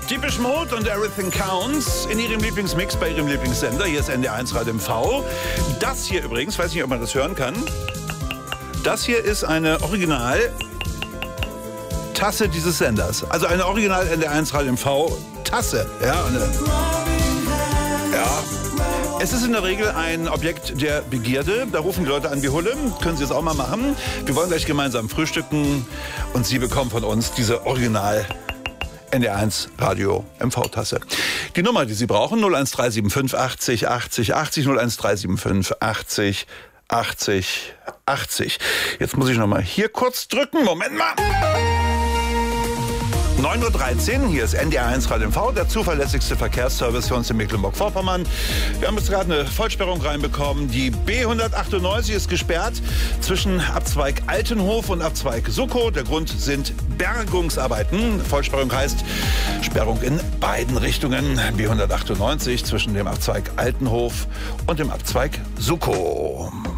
Depeche Mode und Everything Counts in ihrem Lieblingsmix bei ihrem Lieblingssender. Hier ist NDR1 Radio MV. Das hier übrigens, weiß nicht, ob man das hören kann. Das hier ist eine Original-Tasse dieses Senders. Also eine Original NDR1 Radio MV-Tasse. Ja. Es ist in der Regel ein Objekt der Begierde. Da rufen die Leute an wie Hulle. Können Sie es auch mal machen. Wir wollen gleich gemeinsam frühstücken. Und Sie bekommen von uns diese Original NDR1 Radio MV-Tasse. Die Nummer, die Sie brauchen, 01375 80 80 80, 01375 80 80 80. Jetzt muss ich noch mal hier kurz drücken. Moment mal. 9:13 Uhr, hier ist NDR1 Radio MV, der zuverlässigste Verkehrsservice für uns in Mecklenburg-Vorpommern. Wir haben jetzt gerade eine Vollsperrung reinbekommen. Die B198 ist gesperrt zwischen Abzweig Altenhof und Abzweig Suckow. Der Grund sind Bergungsarbeiten. Vollsperrung heißt Sperrung in beiden Richtungen. B198 zwischen dem Abzweig Altenhof und dem Abzweig Suckow.